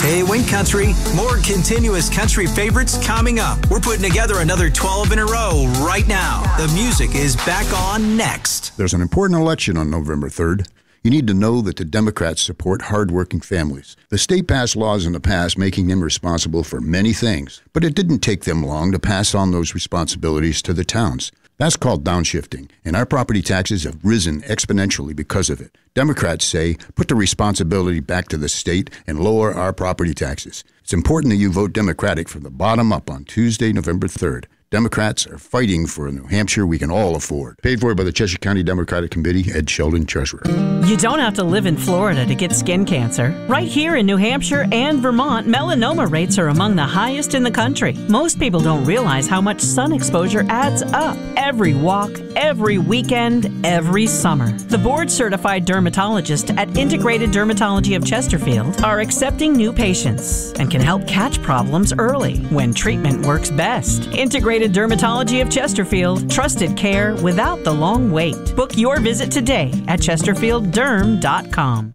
Hey, Wink Country, more continuous country favorites coming up. We're putting together another 12 in a row right now. The music is back on next. There's an important election on November 3rd. You need to know that the Democrats support hardworking families. The state passed laws in the past making them responsible for many things, but it didn't take them long to pass on those responsibilities to the towns. That's called downshifting, and our property taxes have risen exponentially because of it. Democrats say, put the responsibility back to the state and lower our property taxes. It's important that you vote Democratic from the bottom up on Tuesday, November 3rd. Democrats are fighting for a New Hampshire we can all afford. Paid for by the Cheshire County Democratic Committee, Ed Sheldon, Treasurer. You don't have to live in Florida to get skin cancer. Right here in New Hampshire and Vermont, melanoma rates are among the highest in the country. Most people don't realize how much sun exposure adds up. Every walk, every weekend, every summer. The board-certified dermatologists at Integrated Dermatology of Chesterfield are accepting new patients and can help catch problems early when treatment works best. Integrated Dermatology of Chesterfield. Trusted care without the long wait. Book your visit today at chesterfieldderm.com.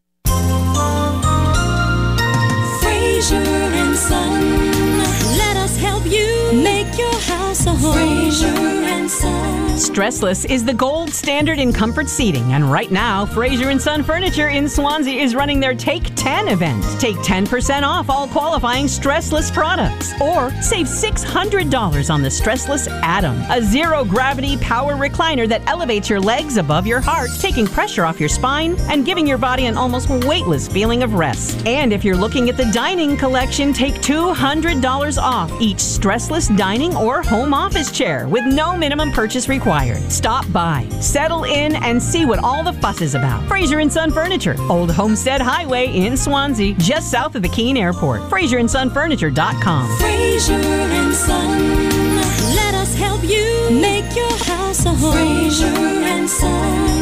Fraser and Son. Let us help you make your house a home. Fraser and Son. Stressless is the gold standard in comfort seating, and right now, Fraser & Son Furniture in Swansea is running their Take 10 event. Take 10% off all qualifying Stressless products, or save $600 on the Stressless Atom, a zero-gravity power recliner that elevates your legs above your heart, taking pressure off your spine and giving your body an almost weightless feeling of rest. And if you're looking at the dining collection, take $200 off each Stressless dining or home office chair with no minimum purchase required. Stop by, settle in, and see what all the fuss is about. Fraser & Son Furniture, Old Homestead Highway in Swansea, just south of the Keene Airport. FraserandSonFurniture.com. Fraser and Son. Let us help you make your house a home. Fraser and Son.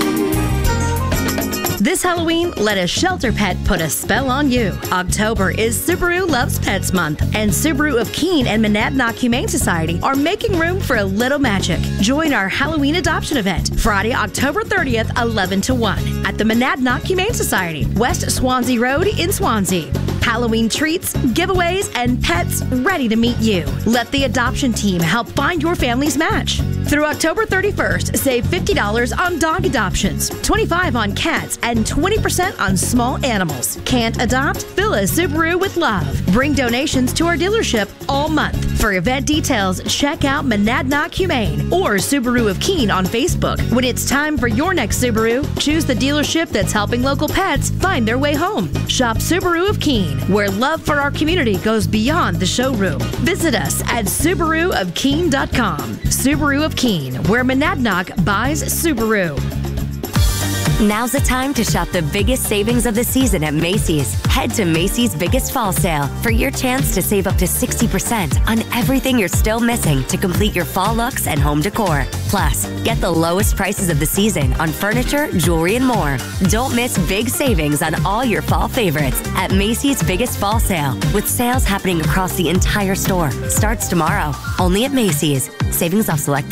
This Halloween, let a shelter pet put a spell on you. October is Subaru Loves Pets Month, and Subaru of Keene and Monadnock Humane Society are making room for a little magic. Join our Halloween adoption event, Friday, October 30th, 11 to 1, at the Monadnock Humane Society, West Swansea Road in Swansea. Halloween treats, giveaways, and pets ready to meet you. Let the adoption team help find your family's match. Through October 31st, save $50 on dog adoptions, $25 on cats, and 20% on small animals. Can't adopt? Fill a Subaru with love. Bring donations to our dealership all month. For event details, check out Monadnock Humane or Subaru of Keene on Facebook. When it's time for your next Subaru, choose the dealership that's helping local pets find their way home. Shop Subaru of Keene, where love for our community goes beyond the showroom. Visit us at SubaruofKeene.com. Subaru of Keene, where Monadnock buys Subaru. Now's the time to shop the biggest savings of the season at Macy's. Head to Macy's Biggest Fall Sale for your chance to save up to 60% on everything you're still missing to complete your fall looks and home decor. Plus, get the lowest prices of the season on furniture, jewelry, and more. Don't miss big savings on all your fall favorites at Macy's Biggest Fall Sale, with sales happening across the entire store. Starts tomorrow, only at Macy's. Savings off select